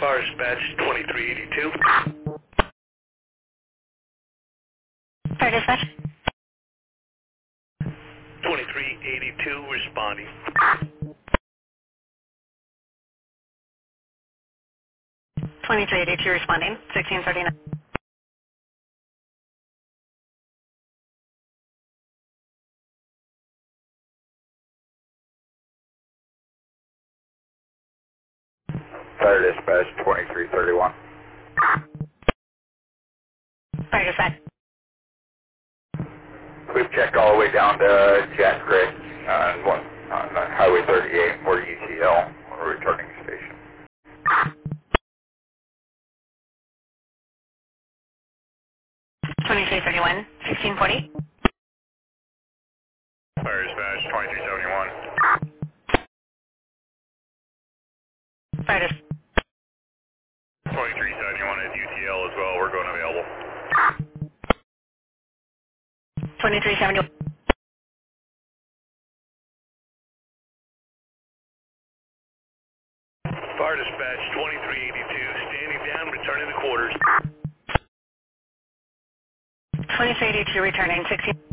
Fire dispatch 2382. Fire dispatch. 2382 responding. 2382 responding. 1639. Fire dispatch 2331. Fire dispatch. We've checked all the way down to Jack Creek on Highway 38. We're UTL. We're a returning station. 2331. 1640. Fire dispatch 2371. Fire dispatch. 2371 at UTL as well. We're going available. 2371. Fire dispatch 2382, standing down, returning to quarters. 2382 returning. 16.